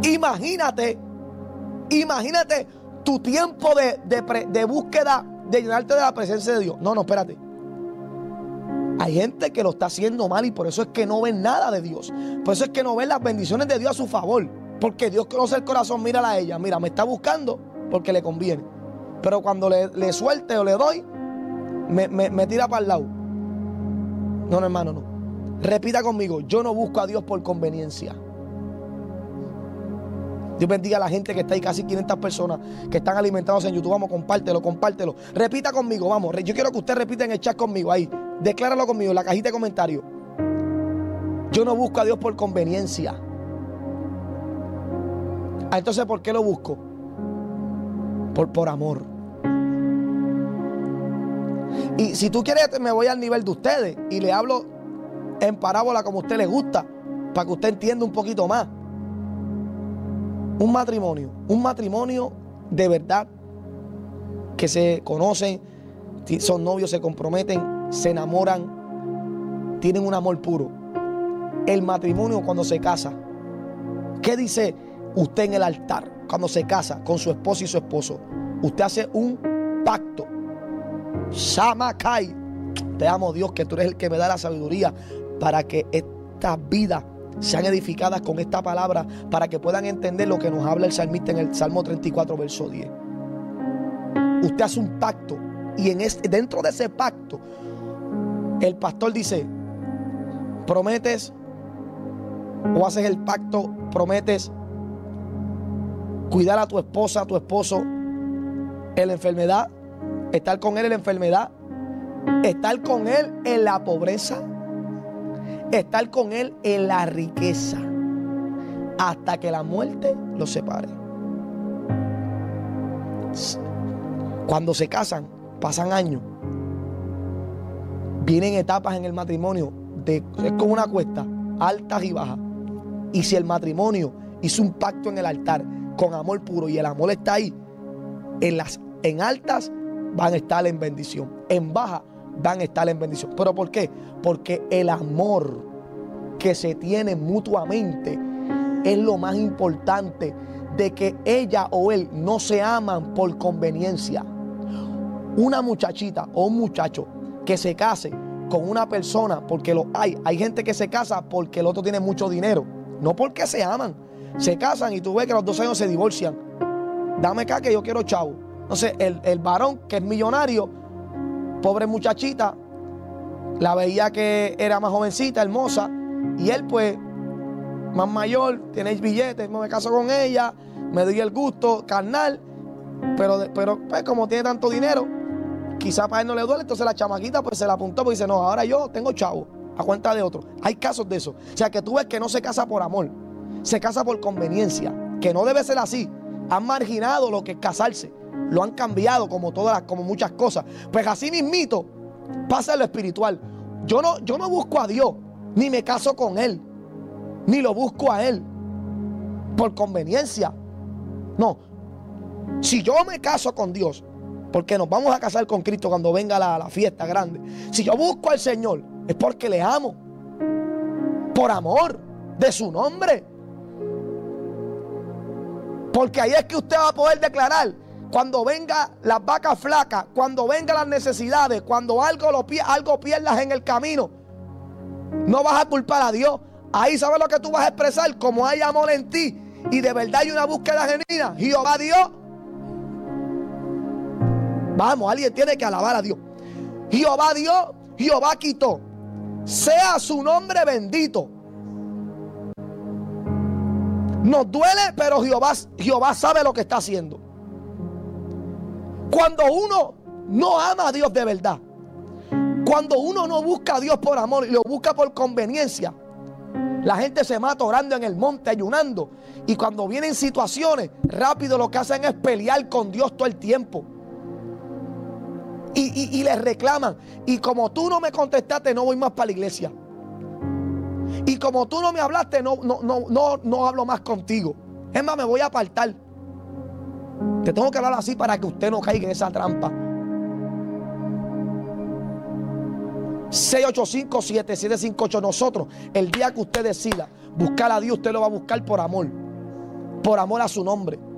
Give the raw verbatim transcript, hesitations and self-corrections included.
Imagínate, imagínate tu tiempo de, de, pre, de búsqueda, de llenarte de la presencia de Dios. No, no, espérate. Hay gente que lo está haciendo mal y por eso es que no ven nada de Dios. Por eso es que no ven las bendiciones de Dios a su favor. Porque Dios conoce el corazón, mírala a ella. Mira, me está buscando porque le conviene. Pero cuando le, le suelte o le doy, me, me, me tira para el lado. No, no, hermano, no. Repita conmigo, yo no busco a Dios por conveniencia. Dios bendiga a la gente que está ahí, casi quinientas personas que están alimentados en YouTube. Vamos, compártelo, compártelo. Repita conmigo, vamos. Yo quiero que usted repita en el chat conmigo, ahí. Decláralo conmigo en la cajita de comentarios. Yo no busco a Dios por conveniencia. Ah, entonces, ¿por qué lo busco? Por, por amor. Y si tú quieres, me voy al nivel de ustedes y le hablo en parábola como a usted le gusta, para que usted entienda un poquito más. Un matrimonio, un matrimonio de verdad, que se conocen, son novios, se comprometen, se enamoran, tienen un amor puro. El matrimonio cuando se casa, ¿qué dice usted en el altar? Cuando se casa con su esposa y su esposo, usted hace un pacto. Shamakai, te amo Dios, que tú eres el que me da la sabiduría para que estas vidas sean edificadas con esta palabra, para que puedan entender lo que nos habla el salmista en el Salmo treinta y cuatro, verso diez. Usted hace un pacto y en este, dentro de ese pacto el pastor dice: prometes o haces el pacto, prometes cuidar a tu esposa, a tu esposo en la enfermedad, estar con él en la enfermedad, estar con él en la pobreza, estar con él en la riqueza, hasta que la muerte los separe. Cuando se casan, pasan años, vienen etapas en el matrimonio, de, es como una cuesta, altas y bajas. Y si el matrimonio hizo un pacto en el altar con amor puro y el amor está ahí, en las en altas van a estar en bendición, en bajas van a estar en bendición. ¿Pero por qué? Porque el amor que se tiene mutuamente es lo más importante, de que ella o él no se aman por conveniencia. Una muchachita o un muchacho que se case con una persona, porque lo hay, hay gente que se casa porque el otro tiene mucho dinero, no porque se aman. Se casan y tú ves que a los dos años se divorcian. Dame acá que yo quiero chavo. Entonces el, el varón que es millonario, pobre muchachita, la veía que era más jovencita, hermosa, y él pues más mayor, tiene billetes, me caso con ella, me doy el gusto carnal, pero, pero pues como tiene tanto dinero, quizá para él no le duele. Entonces la chamaquita pues se la apuntó porque dice: no, ahora yo tengo chavo a cuenta de otro. Hay casos de eso. O sea, que tú ves que no se casa por amor, se casa por conveniencia, que no debe ser así. Han marginado lo que es casarse, lo han cambiado como todas las, como muchas cosas. Pues así mismito pasa en lo espiritual. Yo no, yo no busco a Dios, ni me caso con él, ni lo busco a él por conveniencia. No, si yo me caso con Dios, porque nos vamos a casar con Cristo cuando venga la, la fiesta grande, si yo busco al Señor, es porque le amo, por amor de su nombre. Porque ahí es que usted va a poder declarar, cuando venga las vacas flacas, cuando vengan las necesidades, cuando algo, lo, algo pierdas en el camino, no vas a culpar a Dios. Ahí sabes lo que tú vas a expresar: como hay amor en ti y de verdad hay una búsqueda genuina, Jehová Dios. Vamos, alguien tiene que alabar a Dios. Jehová Dios, Jehová quitó, sea su nombre bendito. Nos duele, pero Jehová, Jehová sabe lo que está haciendo. Cuando uno no ama a Dios de verdad, cuando uno no busca a Dios por amor y lo busca por conveniencia, la gente se mata orando en el monte, ayunando, y cuando vienen situaciones, rápido lo que hacen es pelear con Dios todo el tiempo. Y, y, y les reclaman: y como tú no me contestaste, no voy más para la iglesia. Y como tú no me hablaste, no, no, no, no, no hablo más contigo. Es más, me voy a apartar. Te tengo que hablar así para que usted no caiga en esa trampa. seis ocho cinco, siete siete cinco ocho. Nosotros, el día que usted decida buscar a Dios, usted lo va a buscar por amor. por amor a su nombre.